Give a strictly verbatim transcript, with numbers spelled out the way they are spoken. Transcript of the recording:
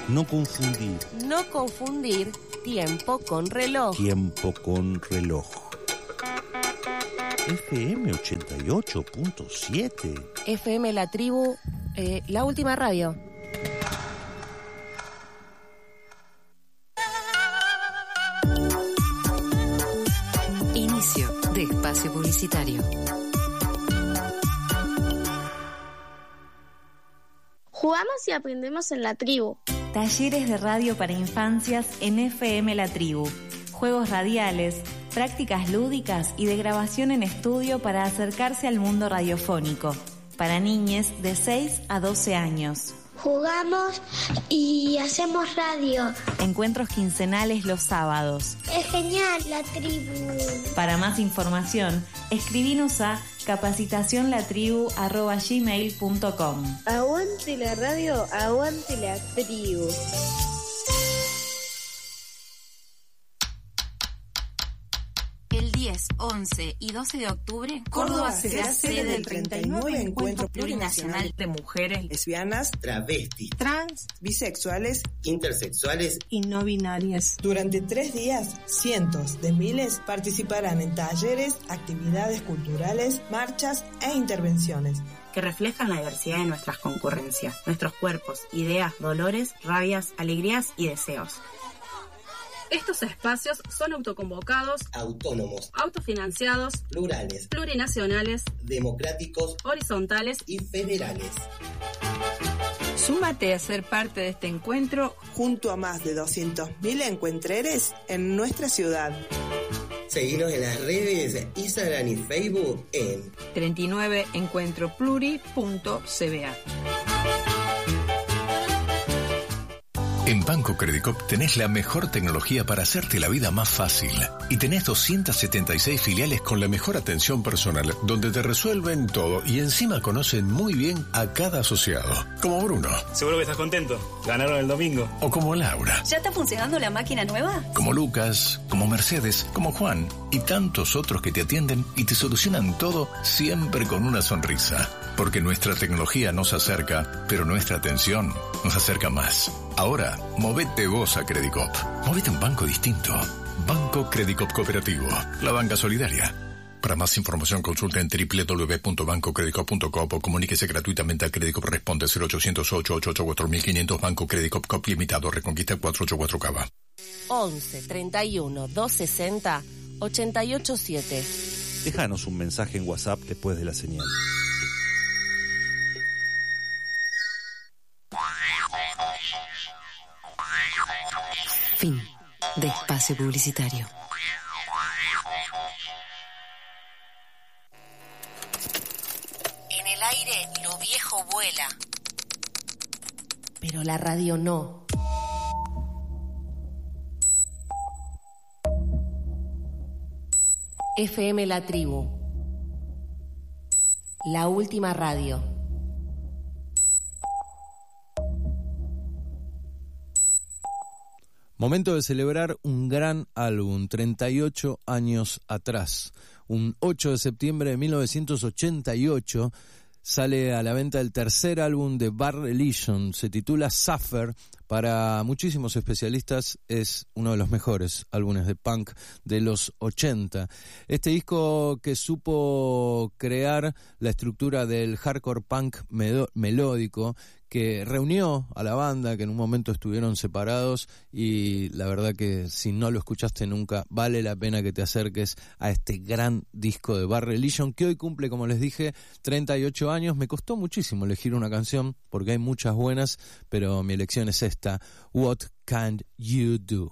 No confundir. No confundir tiempo con reloj. Tiempo con reloj. F M ochenta y ocho punto siete. F M La Tribu, eh, la última radio. Inicio de espacio publicitario. Jugamos y aprendemos en La Tribu. Talleres de radio para infancias en F M La Tribu. Juegos radiales, prácticas lúdicas y de grabación en estudio para acercarse al mundo radiofónico. Para niñes de seis a doce años. Jugamos y hacemos radio. Encuentros quincenales los sábados. Es genial La Tribu. Para más información, escribinos a capacitacionlatribu arroba gmail punto com. Aguante la radio, aguante La Tribu. El diez, once y doce de octubre, Córdoba será sede del treinta y nueve Encuentro Plurinacional de Mujeres Lesbianas, Travestis, Trans, Bisexuales, Intersexuales y No binarias. Durante tres días, cientos de miles participarán en talleres, actividades culturales, marchas e intervenciones que reflejan la diversidad de nuestras concurrencias, nuestros cuerpos, ideas, dolores, rabias, alegrías y deseos. Estos espacios son autoconvocados, autónomos, autofinanciados, plurales, plurinacionales, democráticos, horizontales y federales. Súmate a ser parte de este encuentro junto a más de doscientos mil encuentreres en nuestra ciudad. Seguinos en las redes Instagram y Facebook en treinta y nueve encuentro pluri punto c b a. En Banco Credicop tenés la mejor tecnología para hacerte la vida más fácil. Y tenés doscientas setenta y seis filiales con la mejor atención personal, donde te resuelven todo y encima conocen muy bien a cada asociado. Como Bruno. Seguro que estás contento. Ganaron el domingo. O como Laura. ¿Ya está funcionando la máquina nueva? Como Lucas, como Mercedes, como Juan y tantos otros que te atienden y te solucionan todo siempre con una sonrisa. Porque nuestra tecnología nos acerca, pero nuestra atención nos acerca más. Ahora, movete vos a Credicop. Movete a un banco distinto. Banco Credicop Cooperativo. La banca solidaria. Para más información consulta en doble u doble u doble u punto banco credicop punto com o comuníquese gratuitamente a Credicop. Responde cero ochocientos ocho, ochocientos ochenta y cuatro mil quinientos. Banco Credicop Cop Limitado. Reconquista cuatrocientos ochenta y cuatro Cava. once, treinta y uno, doscientos sesenta, ochenta y ocho siete. Déjanos un mensaje en WhatsApp después de la señal. Fin de espacio publicitario. En el aire lo viejo vuela, pero la radio no. F M La Tribu, la última radio. Momento de celebrar un gran álbum, treinta y ocho años atrás. Un ocho de septiembre de mil novecientos ochenta y ocho sale a la venta el tercer álbum de Bad Religion. Se titula Suffer. Para muchísimos especialistas es uno de los mejores álbumes de punk de los ochenta. Este disco que supo crear la estructura del hardcore punk melódico, que reunió a la banda, que en un momento estuvieron separados, y la verdad que si no lo escuchaste nunca, vale la pena que te acerques a este gran disco de Bad Religion, que hoy cumple, como les dije, treinta y ocho años. Me costó muchísimo elegir una canción, porque hay muchas buenas, pero mi elección es esta, What Can You Do?